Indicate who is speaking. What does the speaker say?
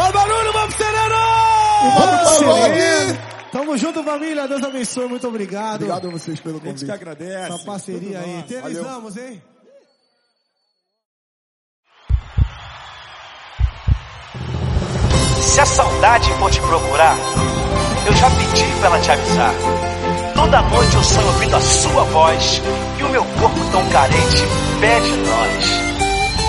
Speaker 1: Faz barulho, vamos Sereno!
Speaker 2: Vamos Sereno!
Speaker 1: Tamo junto, família. Deus abençoe. Muito obrigado.
Speaker 2: Obrigado a vocês pelo convite.
Speaker 3: A gente que agradece.
Speaker 1: Essa parceria aí. Eternizamos, hein?
Speaker 4: Se a saudade for te procurar, eu já pedi pra ela te avisar. Toda noite eu sonho ouvindo a sua voz, e o meu corpo tão carente pede nós.